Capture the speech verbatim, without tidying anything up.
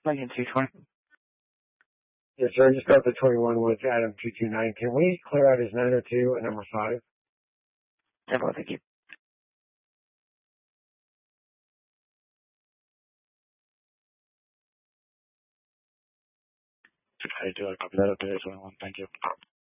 Lincoln two twenty. Yes, sir. Just got the twenty-one with Adam two two nine. Can we clear out his nine oh two and number five? Definitely, thank you. I do. I copy that. Okay, twenty-one. Thank you.